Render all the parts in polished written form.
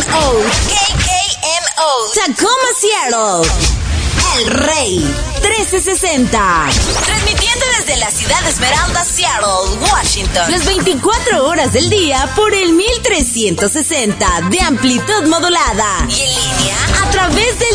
Tacoma, Seattle. El Rey 1360. Transmitiendo desde la ciudad de Esmeralda, Seattle, Washington. Las 24 horas del día por el 1360 de amplitud modulada. Y en línea a través del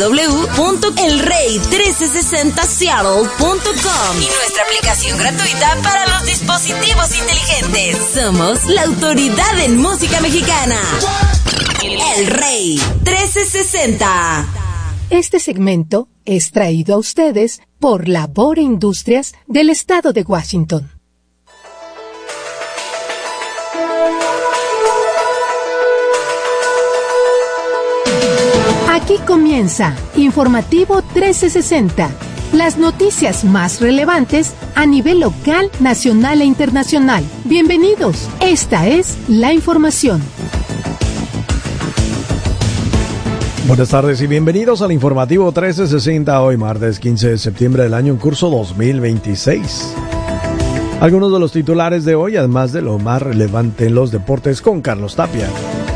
www.elrey1360seattle.com. Y nuestra aplicación gratuita para los dispositivos inteligentes. Somos la autoridad en música mexicana. El Rey 1360. Este segmento es traído a ustedes por Labor Industrias del Estado de Washington. Aquí comienza Informativo 1360, las noticias más relevantes a nivel local, nacional e internacional. Bienvenidos, esta es la información. Buenas tardes y bienvenidos al Informativo 1360, hoy martes 15 de septiembre del año en curso 2026. Algunos de los titulares de hoy, además de lo más relevante en los deportes, con Carlos Tapia.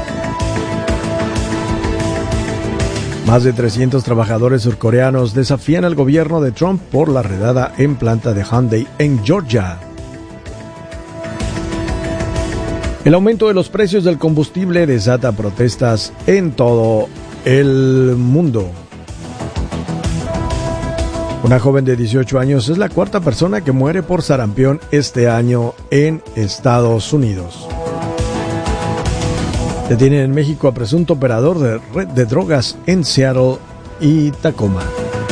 Más de 300 trabajadores surcoreanos desafían al gobierno de Trump por la redada en planta de Hyundai en Georgia. El aumento de los precios del combustible desata protestas en todo el mundo. Una joven de 18 años es la cuarta persona que muere por sarampión este año en Estados Unidos. Detienen en México a presunto operador de red de drogas en Seattle y Tacoma.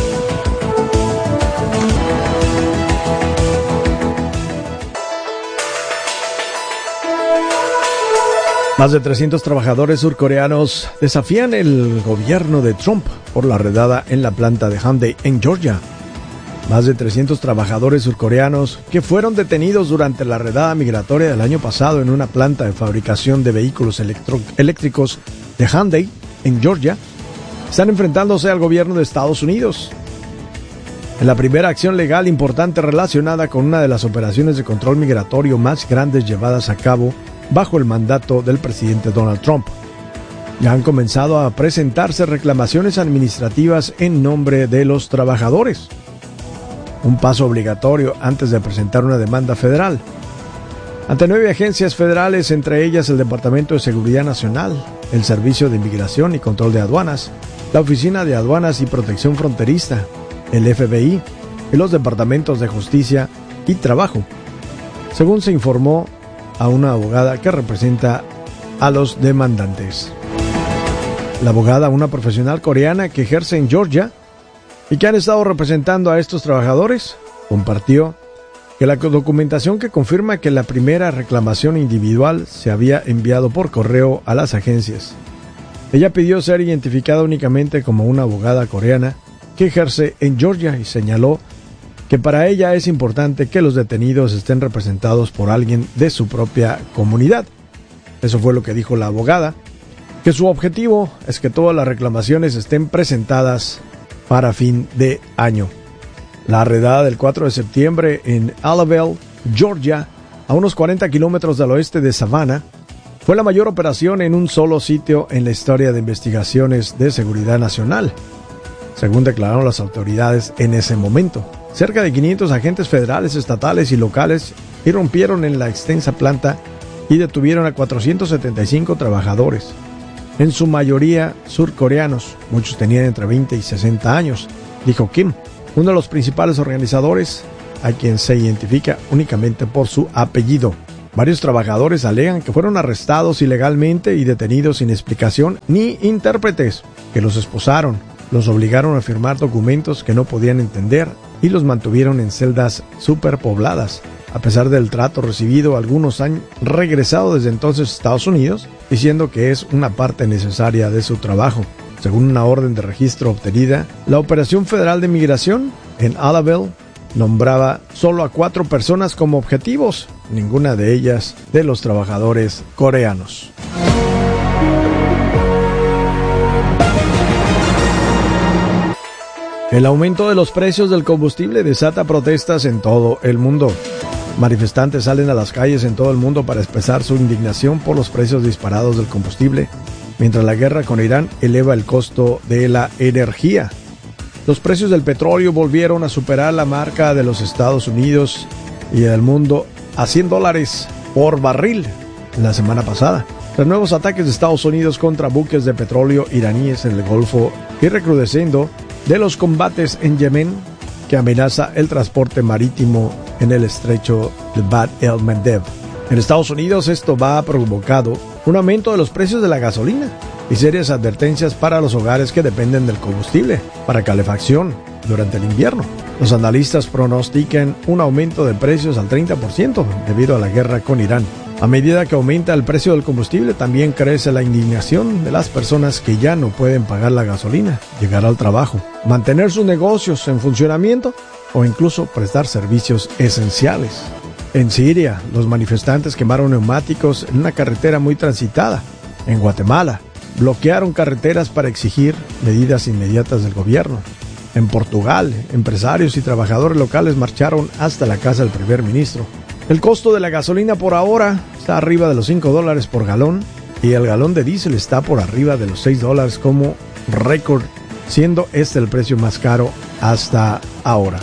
Más de 300 trabajadores surcoreanos desafían el gobierno de Trump por la redada en la planta de Hyundai en Georgia. Más de 300 trabajadores surcoreanos que fueron detenidos durante la redada migratoria del año pasado en una planta de fabricación de vehículos eléctricos de Hyundai en Georgia están enfrentándose al gobierno de Estados Unidos. En la primera acción legal importante relacionada con una de las operaciones de control migratorio más grandes llevadas a cabo bajo el mandato del presidente Donald Trump. Ya han comenzado a presentarse reclamaciones administrativas en nombre de los trabajadores. Un paso obligatorio antes de presentar una demanda federal. Ante 9 agencias federales, entre ellas el Departamento de Seguridad Nacional, el Servicio de Inmigración y Control de Aduanas, la Oficina de Aduanas y Protección Fronteriza, el FBI y los Departamentos de Justicia y Trabajo, según se informó a una abogada que representa a los demandantes. La abogada, una profesional coreana que ejerce en Georgia y que han estado representando a estos trabajadores, compartió que la documentación que confirma que la primera reclamación individual se había enviado por correo a las agencias. Ella pidió ser identificada únicamente como una abogada coreana que ejerce en Georgia y señaló que para ella es importante que los detenidos estén representados por alguien de su propia comunidad. Eso fue lo que dijo la abogada, que su objetivo es que todas las reclamaciones estén presentadas para fin de año. La redada del 4 de septiembre en Alabama, Georgia, a unos 40 kilómetros del oeste de Savannah, fue la mayor operación en un solo sitio en la historia de investigaciones de seguridad nacional, según declararon las autoridades en ese momento. Cerca de 500 agentes federales, estatales y locales irrumpieron en la extensa planta y detuvieron a 475 trabajadores, en su mayoría surcoreanos. Muchos tenían entre 20 y 60 años, dijo Kim, uno de los principales organizadores, a quien se identifica únicamente por su apellido. Varios trabajadores alegan que fueron arrestados ilegalmente y detenidos sin explicación ni intérpretes, que los esposaron, los obligaron a firmar documentos que no podían entender y los mantuvieron en celdas superpobladas. A pesar del trato recibido, algunos han regresado desde entonces a Estados Unidos, diciendo que es una parte necesaria de su trabajo. Según una orden de registro obtenida, la Operación Federal de Migración en Alabama nombraba solo a 4 personas como objetivos, ninguna de ellas de los trabajadores coreanos. El aumento de los precios del combustible desata protestas en todo el mundo. Manifestantes salen a las calles en todo el mundo para expresar su indignación por los precios disparados del combustible mientras la guerra con Irán eleva el costo de la energía. Los precios del petróleo volvieron a superar la marca de los Estados Unidos y del mundo a $100 por barril la semana pasada. Los nuevos ataques de Estados Unidos contra buques de petróleo iraníes en el Golfo y recrudeciendo de los combates en Yemen que amenaza el transporte marítimo en el estrecho de Bab el-Mandeb. En Estados Unidos esto ha provocado un aumento de los precios de la gasolina y serias advertencias para los hogares que dependen del combustible para calefacción durante el invierno. Los analistas pronostican un aumento de precios al 30% debido a la guerra con Irán. A medida que aumenta el precio del combustible, también crece la indignación de las personas que ya no pueden pagar la gasolina, llegar al trabajo, mantener sus negocios en funcionamiento o incluso prestar servicios esenciales. En Siria, los manifestantes quemaron neumáticos en una carretera muy transitada. En Guatemala, bloquearon carreteras para exigir medidas inmediatas del gobierno. En Portugal, empresarios y trabajadores locales marcharon hasta la casa del primer ministro. El costo de la gasolina por ahora está arriba de los $5 por galón y el galón de diésel está por arriba de los $6 como récord, siendo este el precio más caro hasta ahora.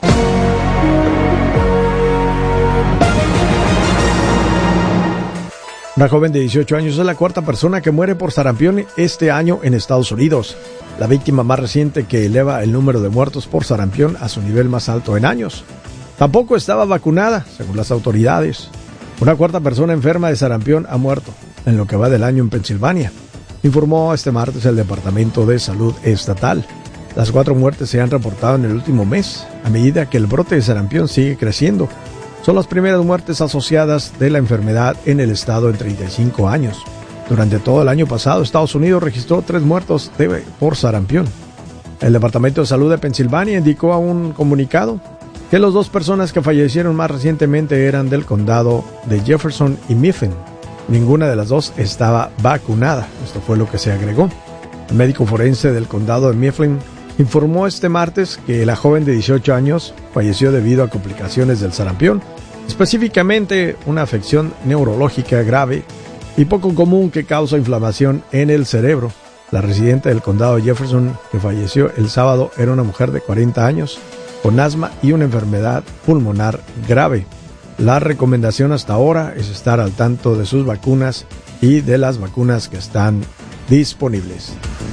Una joven de 18 años es la cuarta persona que muere por sarampión este año en Estados Unidos, la víctima más reciente que eleva el número de muertos por sarampión a su nivel más alto en años. Tampoco estaba vacunada, según las autoridades. Una cuarta persona enferma de sarampión ha muerto en lo que va del año en Pensilvania, informó este martes el Departamento de Salud Estatal. Las 4 muertes se han reportado en el último mes, a medida que el brote de sarampión sigue creciendo. Son las primeras muertes asociadas de la enfermedad en el estado en 35 años. Durante todo el año pasado, Estados Unidos registró 3 muertos por sarampión. El Departamento de Salud de Pensilvania indicó a un comunicado que las 2 personas que fallecieron más recientemente eran del condado de Jefferson y Mifflin. Ninguna de las 2 estaba vacunada. Esto fue lo que se agregó. El médico forense del condado de Mifflin informó este martes que la joven de 18 años falleció debido a complicaciones del sarampión, específicamente una afección neurológica grave y poco común que causa inflamación en el cerebro. La residente del condado de Jefferson que falleció el sábado era una mujer de 40 años con asma y una enfermedad pulmonar grave. La recomendación hasta ahora es estar al tanto de sus vacunas y de las vacunas que están disponibles.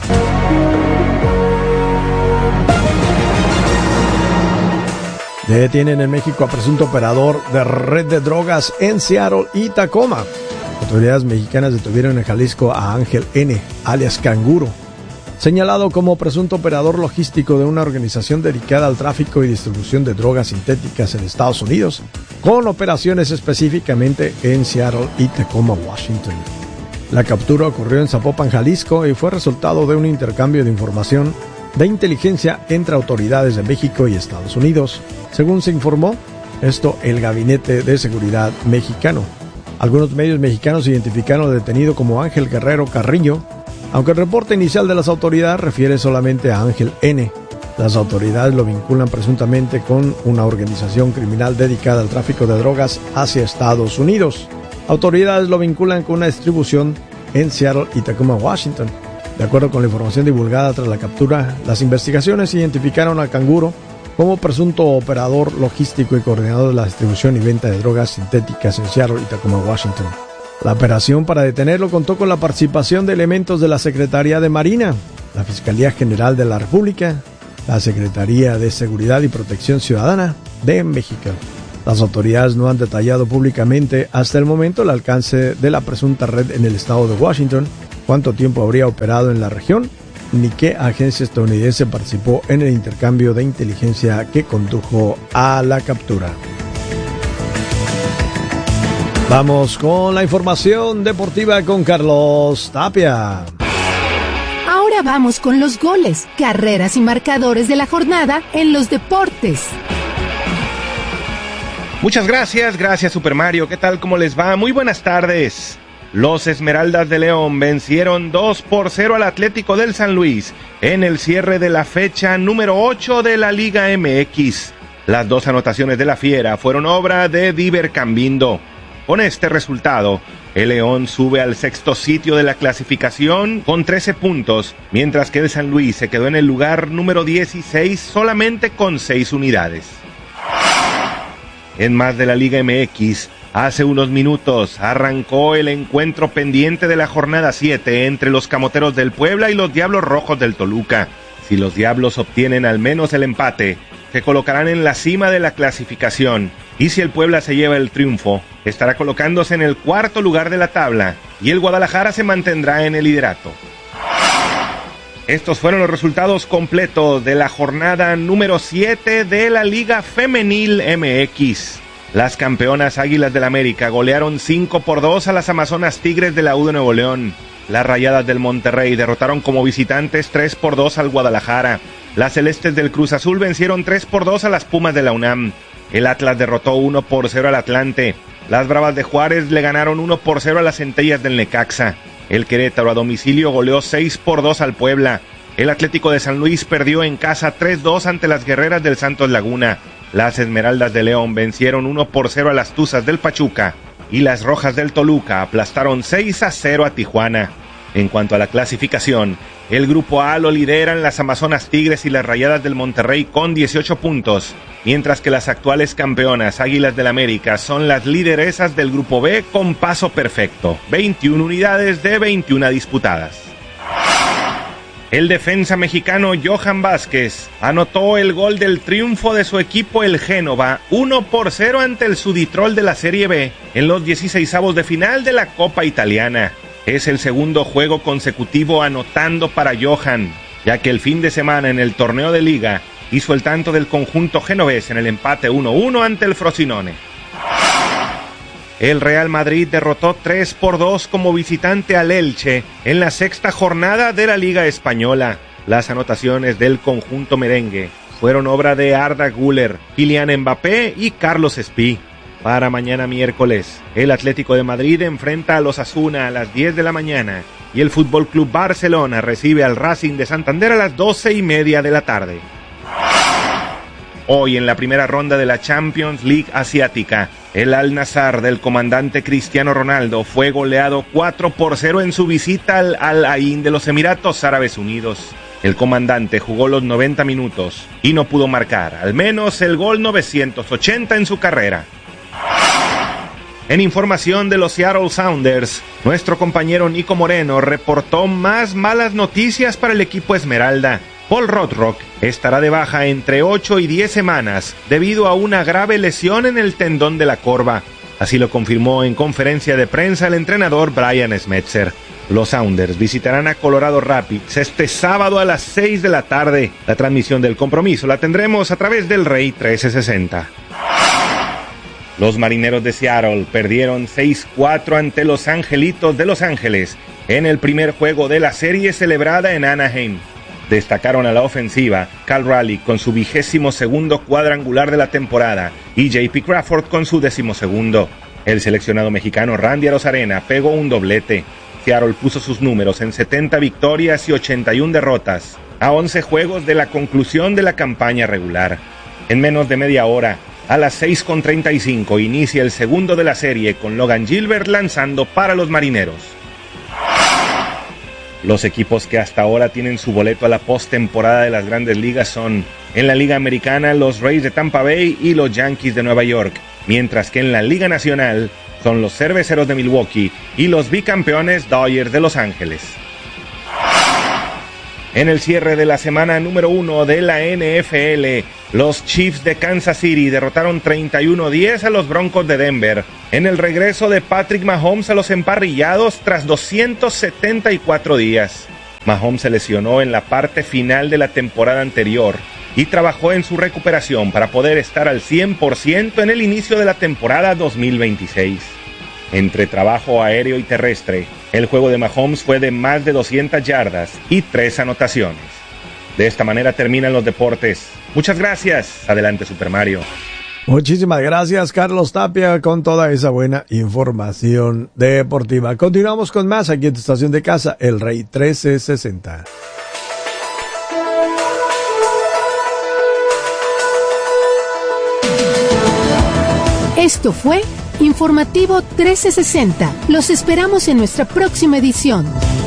Detienen en México a presunto operador de red de drogas en Seattle y Tacoma. Autoridades mexicanas detuvieron en Jalisco a Ángel N., alias Canguro, señalado como presunto operador logístico de una organización dedicada al tráfico y distribución de drogas sintéticas en Estados Unidos, con operaciones específicamente en Seattle y Tacoma, Washington. La captura ocurrió en Zapopan, Jalisco, y fue resultado de un intercambio de información de inteligencia entre autoridades de México y Estados Unidos, según se informó el Gabinete de Seguridad mexicano. Algunos medios mexicanos identificaron al detenido como Ángel Guerrero Carrillo, aunque el reporte inicial de las autoridades refiere solamente a Ángel N. Las autoridades lo vinculan presuntamente con una organización criminal dedicada al tráfico de drogas hacia Estados Unidos. Autoridades lo vinculan con una distribución en Seattle y Tacoma, Washington. De acuerdo con la información divulgada tras la captura, las investigaciones identificaron a Canguro como presunto operador logístico y coordinador de la distribución y venta de drogas sintéticas en Seattle y Tacoma, Washington. La operación para detenerlo contó con la participación de elementos de la Secretaría de Marina, la Fiscalía General de la República, la Secretaría de Seguridad y Protección Ciudadana de México. Las autoridades no han detallado públicamente hasta el momento el alcance de la presunta red en el estado de Washington, cuánto tiempo habría operado en la región, ni qué agencia estadounidense participó en el intercambio de inteligencia que condujo a la captura. Vamos con la información deportiva con Carlos Tapia. Ahora vamos con los goles, carreras y marcadores de la jornada en los deportes. Muchas gracias Super Mario. ¿Qué tal? ¿Cómo les va? Muy buenas tardes. Los Esmeraldas de León vencieron 2-0 al Atlético del San Luis en el cierre de la fecha número 8 de la Liga MX. Las 2 anotaciones de la Fiera fueron obra de Diver Cambindo. Con este resultado, El León sube al sexto sitio de la clasificación con 13 puntos, mientras que el San Luis se quedó en el lugar número 16 solamente con 6 unidades. En más de la Liga MX, hace unos minutos arrancó el encuentro pendiente de la jornada 7 entre los Camoteros del Puebla y los Diablos Rojos del Toluca. Si los Diablos obtienen al menos el empate, se colocarán en la cima de la clasificación, y si el Puebla se lleva el triunfo, estará colocándose en el cuarto lugar de la tabla, y el Guadalajara se mantendrá en el liderato. Estos fueron los resultados completos de la jornada número 7 de la Liga Femenil MX. Las campeonas Águilas del América golearon 5-2 a las Amazonas Tigres de la U de Nuevo León. Las Rayadas del Monterrey derrotaron como visitantes 3-2 al Guadalajara. Las Celestes del Cruz Azul vencieron 3-2 a las Pumas de la UNAM. El Atlas derrotó 1-0 al Atlante. Las Bravas de Juárez le ganaron 1-0 a las Centellas del Necaxa. El Querétaro a domicilio goleó 6-2 al Puebla. El Atlético de San Luis perdió en casa 3-2 ante las Guerreras del Santos Laguna. Las Esmeraldas de León vencieron 1-0 a las Tuzas del Pachuca. Y las Rojas del Toluca aplastaron 6-0 a Tijuana. En cuanto a la clasificación, el Grupo A lo lideran las Amazonas Tigres y las Rayadas del Monterrey con 18 puntos, mientras que las actuales campeonas Águilas del América son las lideresas del Grupo B con paso perfecto, 21 unidades de 21 disputadas. El defensa mexicano Johan Vázquez anotó el gol del triunfo de su equipo el Génova 1-0 ante el Suditrol de la Serie B en los 16avos de final de la Copa Italiana. Es el segundo juego consecutivo anotando para Johan, ya que el fin de semana en el torneo de liga hizo el tanto del conjunto genovés en el empate 1-1 ante el Frosinone. El Real Madrid derrotó 3-2 como visitante al Elche en la sexta jornada de la Liga Española. Las anotaciones del conjunto merengue fueron obra de Arda Güler, Kylian Mbappé y Carlos Espí. Para mañana miércoles, el Atlético de Madrid enfrenta a los Osasuna a las 10 de la mañana y el Fútbol Club Barcelona recibe al Racing de Santander a las 12:30 de la tarde. Hoy en la primera ronda de la Champions League asiática, el Al-Nassr del comandante Cristiano Ronaldo fue goleado 4-0 en su visita al Al-Ain de los Emiratos Árabes Unidos. El comandante jugó los 90 minutos y no pudo marcar al menos el gol 980 en su carrera. En información de los Seattle Sounders, nuestro compañero Nico Moreno reportó más malas noticias para el equipo Esmeralda. Paul Rothrock estará de baja entre 8 y 10 semanas debido a una grave lesión en el tendón de la corva. Así lo confirmó en conferencia de prensa el entrenador Brian Schmetzer. Los Sounders visitarán a Colorado Rapids este sábado a las 6 de la tarde. La transmisión del compromiso la tendremos a través del Rey 1360. Los Marineros de Seattle perdieron 6-4 ante los Angelitos de Los Ángeles en el primer juego de la serie celebrada en Anaheim. Destacaron a la ofensiva Cal Raleigh con su 22º cuadrangular de la temporada y J.P. Crawford con su 12º. El seleccionado mexicano Randy Arozarena pegó un doblete. Seattle puso sus números en 70 victorias y 81 derrotas, a 11 juegos de la conclusión de la campaña regular. En menos de media hora, a las 6:35 inicia el segundo de la serie con Logan Gilbert lanzando para los Marineros. Los equipos que hasta ahora tienen su boleto a la postemporada de las Grandes Ligas son, en la Liga Americana, los Rays de Tampa Bay y los Yankees de Nueva York, mientras que en la Liga Nacional son los Cerveceros de Milwaukee y los bicampeones Dodgers de Los Ángeles. En el cierre de la semana número 1 de la NFL, los Chiefs de Kansas City derrotaron 31-10 a los Broncos de Denver, en el regreso de Patrick Mahomes a los emparrillados tras 274 días. Mahomes se lesionó en la parte final de la temporada anterior y trabajó en su recuperación para poder estar al 100% en el inicio de la temporada 2026. Entre trabajo aéreo y terrestre, el juego de Mahomes fue de más de 200 yardas y 3 anotaciones. De esta manera terminan los deportes. Muchas gracias. Adelante, Super Mario. Muchísimas gracias, Carlos Tapia, con toda esa buena información deportiva. Continuamos con más aquí en tu estación de casa, El Rey 1360. Esto fue Informativo 1360. Los esperamos en nuestra próxima edición.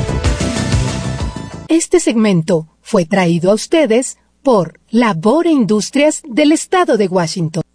Este segmento fue traído a ustedes por Labor e Industrias del Estado de Washington.